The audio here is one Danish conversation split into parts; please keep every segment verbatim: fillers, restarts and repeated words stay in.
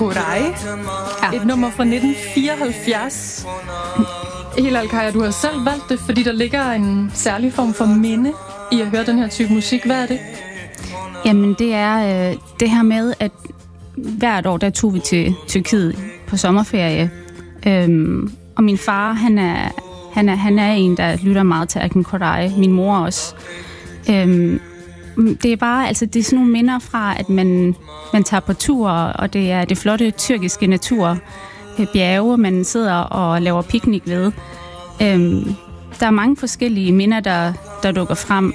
Koray. Ja. Et nummer fra nitten fireoghalvfjerds. Hilal Kaya, du har selv valgt det, fordi der ligger en særlig form for minde i at høre den her type musik. Hvad er det? Jamen, det er øh, det her med, at hvert år, der tog vi til Tyrkiet på sommerferie. Øhm, og min far, han er, han, er, han er en, der lytter meget til Erkin Koray. Min mor også. Øhm, det er bare, altså, det er sådan nogle minder fra, at man, man tager på tur, og det er det flotte tyrkiske natur. Bjerge, man sidder og laver piknik ved. Øhm, der er mange forskellige minder, der, der dukker frem.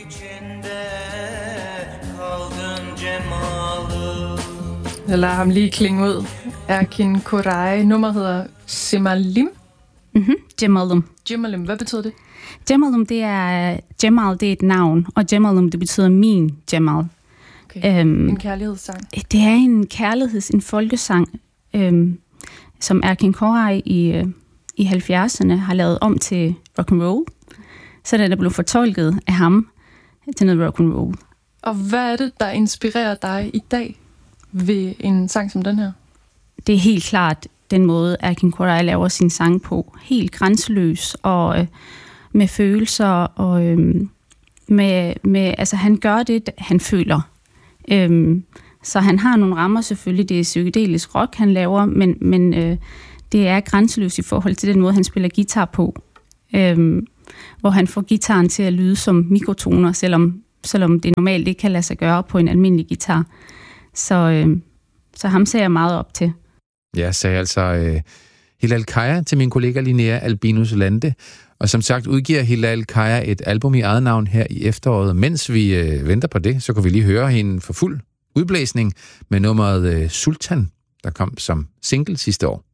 Jeg lader ham lige klinge ud. Erkin Koray. Nummeret hedder Cemalim. Mhm, Cemalum. Cemalum, hvad betyder det? Cemalum, det er... Cemal, det er et navn, og Cemalum, det betyder min Cemal. Okay. Øhm, en kærlighedssang. Det er en kærligheds... en folkesang, øhm, som Erkin Koray i, øh, i halvfjerdserne har lavet om til rock and roll. Så det er blevet fortolket af ham til noget rock and roll. Og hvad er det, der inspirerer dig i dag ved en sang som den her? Det er helt klart den måde, Erkin Koray laver sin sang på. Helt grænseløs og øh, med følelser og øh, med, med, altså han gør det, han føler. Øh, så han har nogle rammer selvfølgelig. Det er psykedelisk rock, han laver, men, men øh, det er grænseløst i forhold til den måde, han spiller guitar på. Øh, hvor han får guitaren til at lyde som mikrotoner, selvom, selvom det normalt ikke kan lade sig gøre på en almindelig guitar. Så, øh, så ham ser jeg meget op til. Jeg sagde altså øh, Hilal Kaya til min kollega Linnea Albinus Lande. Og som sagt udgiver Hilal Kaya et album i eget navn her i efteråret. Mens vi øh, venter på det, så kan vi lige høre hende for fuld udblæsning med nummeret øh, Sultan, der kom som single sidste år.